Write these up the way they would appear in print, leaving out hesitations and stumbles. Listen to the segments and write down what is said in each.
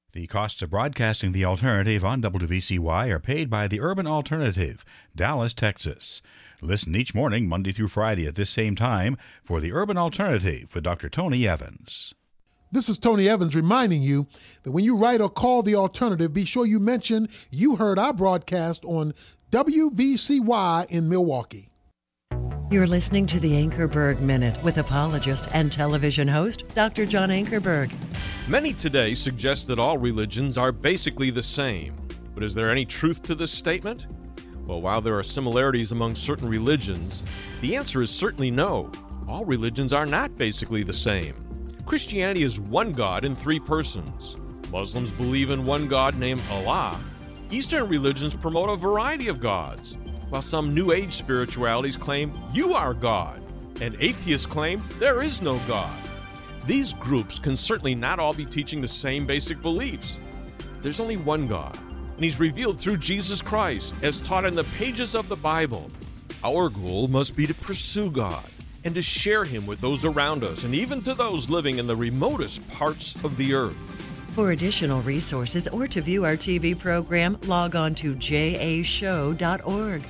The costs of broadcasting The Alternative on WVCY are paid by the Urban Alternative, Dallas, Texas. Listen each morning, Monday through Friday at this same time for The Urban Alternative with Dr. Tony Evans. This is Tony Evans reminding you that when you write or call The Alternative, be sure you mention you heard our broadcast on WVCY in Milwaukee. You're listening to the Ankerberg Minute with apologist and television host, Dr. John Ankerberg. Many today suggest that all religions are basically the same. But is there any truth to this statement? Well, while there are similarities among certain religions, the answer is certainly no. All religions are not basically the same. Christianity is one God in three persons. Muslims believe in one God named Allah. Eastern religions promote a variety of gods, while some New Age spiritualities claim you are God, and atheists claim there is no God. These groups can certainly not all be teaching the same basic beliefs. There's only one God, and He's revealed through Jesus Christ, as taught in the pages of the Bible. Our goal must be to pursue God and to share Him with those around us, and even to those living in the remotest parts of the earth. For additional resources or to view our TV program, log on to jashow.org.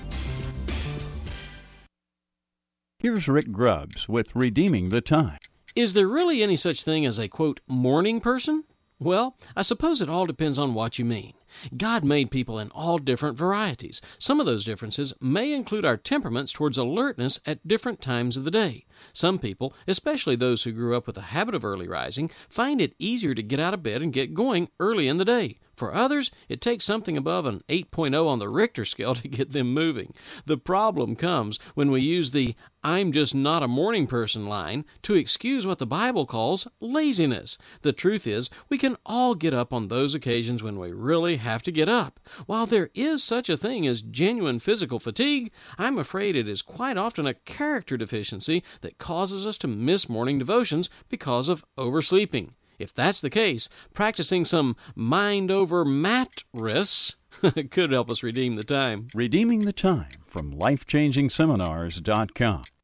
Here's Rick Grubbs with Redeeming the Time. Is there really any such thing as a, quote, morning person? Well, I suppose it all depends on what you mean. God made people in all different varieties. Some of those differences may include our temperaments towards alertness at different times of the day. Some people, especially those who grew up with a habit of early rising, find it easier to get out of bed and get going early in the day. For others, it takes something above an 8.0 on the Richter scale to get them moving. The problem comes when we use the "I'm just not a morning person" line to excuse what the Bible calls laziness. The truth is, we can all get up on those occasions when we really have to get up. While there is such a thing as genuine physical fatigue, I'm afraid it is quite often a character deficiency that causes us to miss morning devotions because of oversleeping. If that's the case, practicing some mind over mattress could help us redeem the time. Redeeming the Time from LifechangingSeminars.com.